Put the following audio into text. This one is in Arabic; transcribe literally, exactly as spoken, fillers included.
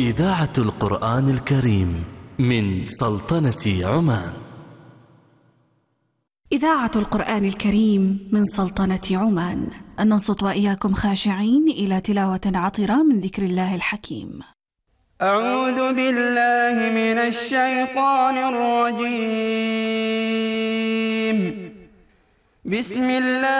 إذاعة القرآن الكريم من سلطنة عمان. إذاعة القرآن الكريم من سلطنة عمان. أن ننصت وإياكم خاشعين إلى تلاوة عطرة من ذكر الله الحكيم. أعوذ بالله من الشيطان الرجيم. بسم الله